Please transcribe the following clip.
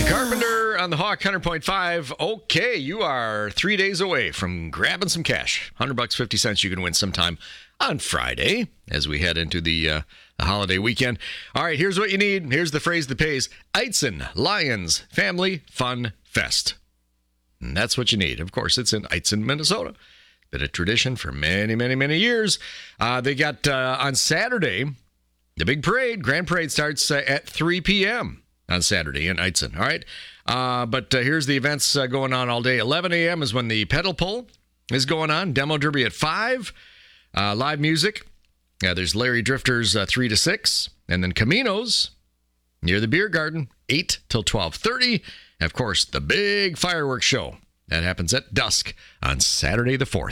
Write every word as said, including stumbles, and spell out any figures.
Carpenter on the Hawk, one hundred point five. Okay, you are three days away from grabbing some cash. one hundred bucks, fifty cents you can win sometime on Friday as we head into the, uh, the holiday weekend. All right, here's what you need. Here's the phrase that pays. Eitzen Lions Family Fun Fest. And that's what you need. Of course, it's in Eitzen, Minnesota. Been a tradition for many, many, many years. Uh, they got uh, on Saturday, the big parade. Grand Parade starts uh, at three p.m. on Saturday in Eitzen. All right. Uh, but uh, here's the events uh, going on all day. eleven a.m. is when the pedal pull is going on. Demo Derby at five. Uh, live music. Uh, there's Larry Drifters uh, three to six. And then Caminos near the beer garden, eight till twelve thirty. And of course, the big fireworks show. That happens at dusk on Saturday the fourth.